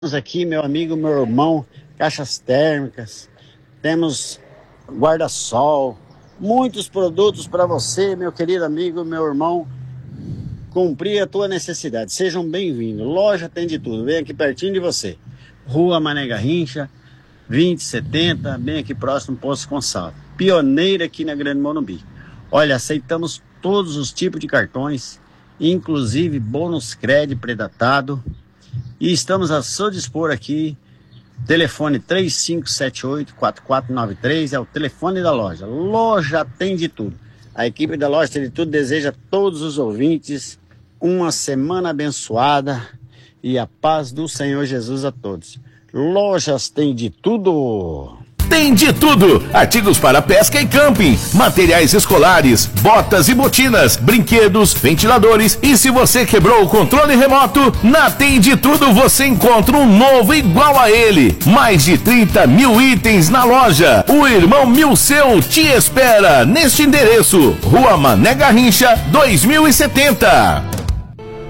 Temos aqui, meu amigo, meu irmão, caixas térmicas, temos guarda-sol, muitos produtos para você, meu querido amigo, meu irmão, cumprir a tua necessidade. Sejam bem-vindos. Loja tem de tudo, vem aqui pertinho de você. Rua Mané Garrincha, 2070, bem aqui próximo do Poço Consalvo. Pioneira aqui na Grande Morumbi. Olha, aceitamos todos os tipos de cartões, inclusive bônus crédito predatado. E estamos a seu dispor aqui. Telefone 3578-4493 é o telefone da loja. Loja tem de tudo. A equipe da loja tem de tudo. Deseja a todos os ouvintes uma semana abençoada e a paz do Senhor Jesus a todos. Lojas tem de tudo. Tem de tudo, artigos para pesca e camping, materiais escolares, botas e botinas, brinquedos, ventiladores e se você quebrou o controle remoto, na Tem de Tudo você encontra um novo igual a ele. Mais de 30 mil itens na loja. O irmão Milceu te espera neste endereço, Rua Mané Garrincha, 2070.